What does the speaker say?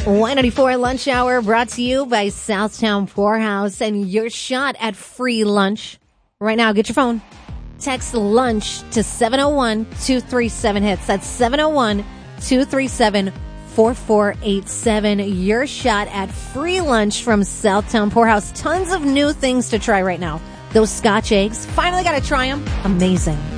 Y94 Lunch Hour brought to you by Southtown Poorhouse and your shot at free lunch. Right now, get your phone. Text lunch to 701-237-HITS. That's 701-237-4487. Your shot at free lunch from Southtown Poorhouse. Tons of new things to try right now. Those Scotch eggs, finally got to try them. Amazing.